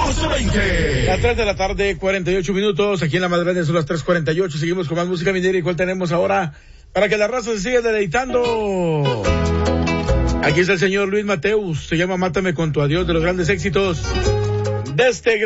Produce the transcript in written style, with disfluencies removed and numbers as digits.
1420. Las 3 de la tarde, 48 minutos. Aquí en la Madre son las 3:48. Seguimos con más música minera. ¿Y cuál tenemos ahora? Para que la raza se siga deleitando. Aquí está el señor Luis Mateus. Se llama Mátame con tu adiós, de los grandes éxitos de este